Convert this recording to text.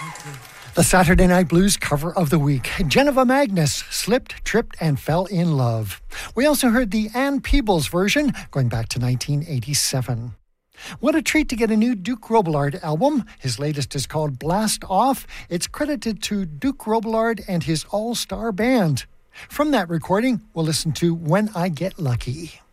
The Saturday Night Blues cover of the week. Geneva Magnus, Slipped, Tripped, and Fell in Love. We also heard the Ann Peebles version, going back to 1987. What a treat to get a new Duke Robillard album. His latest is called Blast Off. It's credited to Duke Robillard and his all-star band. From that recording, we'll listen to When I Get Lucky.